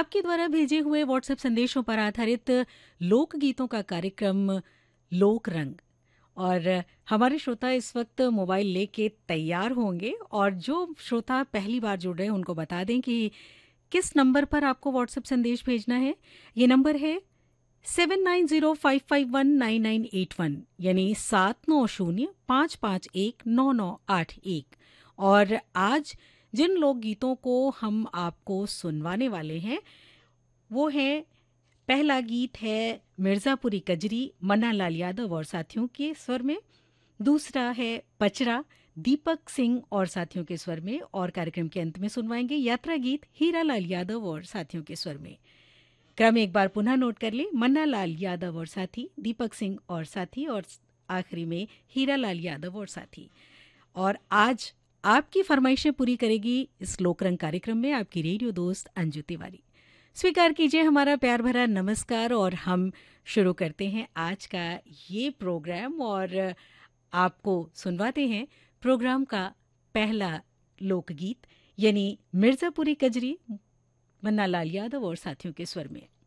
आपके द्वारा भेजे हुए व्हाट्सएप संदेशों पर आधारित लोकगीतों का कार्यक्रम लोक रंग। और हमारे श्रोता इस वक्त मोबाइल लेके तैयार होंगे, और जो श्रोता पहली बार जुड़ रहे हैं उनको बता दें कि किस नंबर पर आपको व्हाट्सएप संदेश भेजना है। ये नंबर है 7905519981, यानी 7905519981। और आज जिन लोकगीतों को हम आपको सुनवाने वाले हैं वो है, पहला गीत है मिर्ज़ापुरी कजरी, मन्ना लाल यादव और साथियों के स्वर में। दूसरा है पचरा, दीपक सिंह और साथियों के स्वर में। और कार्यक्रम के अंत में सुनवाएंगे यात्रा गीत, हीरा लाल यादव और साथियों के स्वर में। क्रम एक बार पुनः नोट कर ले, मन्ना लाल यादव और साथी, दीपक सिंह और साथी, और आखिरी में हीरा लाल यादव और साथी। और आज आपकी फरमाइशें पूरी करेगी इस लोकरंग कार्यक्रम में आपकी रेडियो दोस्त अंजू तिवारी। स्वीकार कीजिए हमारा प्यार भरा नमस्कार, और हम शुरू करते हैं आज का ये प्रोग्राम और आपको सुनवाते हैं प्रोग्राम का पहला लोकगीत, यानी मिर्ज़ापुरी कजरी, मन्ना लाल यादव और साथियों के स्वर में।